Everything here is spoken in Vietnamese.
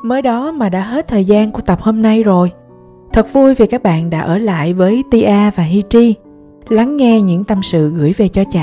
Mới đó mà đã hết thời gian của tập hôm nay rồi. Thật vui vì các bạn đã ở lại với Tia và Hi Tri, lắng nghe những tâm sự gửi về cho Chả.